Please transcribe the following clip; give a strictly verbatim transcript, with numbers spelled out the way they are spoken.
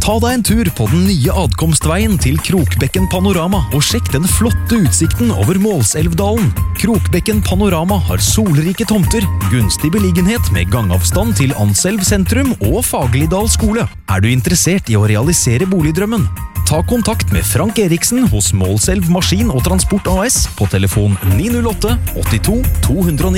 Ta deg en tur på den nye adkomstveien til Krokbekken Panorama og sjekk den flotte utsikten over Målselvdalen. Krokbekken Panorama har solrike tomter, gunstig beliggenhet med gangavstand til Anselv sentrum og Fagerlidal skole. Er du interessert i å realisere boligdrømmen? Ta kontakt med Frank Eriksen hos Målselv Maskin og Transport A S på telefon ni null åtte åttito to hundre og ni.